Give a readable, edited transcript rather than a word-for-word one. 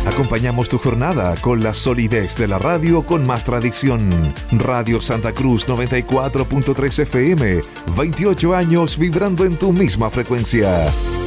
Acompañamos tu jornada con la solidez de la radio con más tradición. Radio Santa Cruz 94.3 FM, 28 años vibrando en tu misma frecuencia.